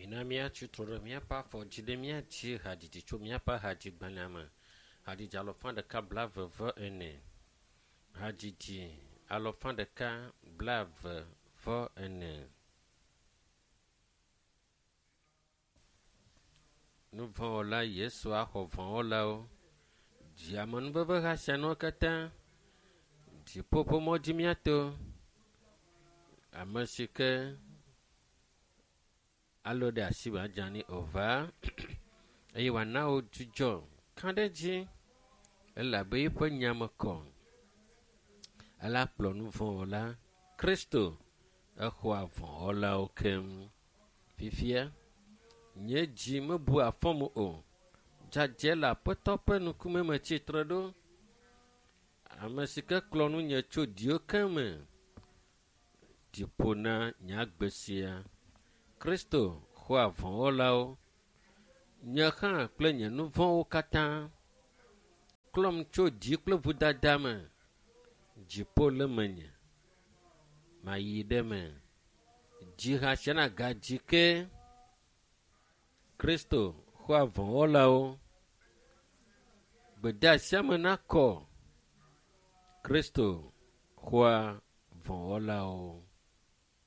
Ina mia chutro mia pa fo jide mia ji hadidi cho mia pa haji gbanama. Hadidi alofan de ka blave ve ene. Hadidi alofan de ka blave ve ene. Nous vont là hier soir au vent là. Diamant bebe hasiano kata. Di popo mo di miato. Amasike allo de asiba jani over. Ayi wana o jujo. Kande ji. Elle be po nyama kon. Ala plo nous vont là. Christo. A kwa vent là o kem. Fifia. Nye ji me bu afomo o. Jajela potope nu kume me chitre do. Amasika klonu nye cho dio kame. Dipona nyagbesia. Christo kwa von lao. Nye kan plenye nu von o katan. Klom cho di klo vudadame. Jipo le menye. Ma yideme. Jiha shana gajike. Christo kwa von lao. Beda siamena ko. Christo kwa von lao.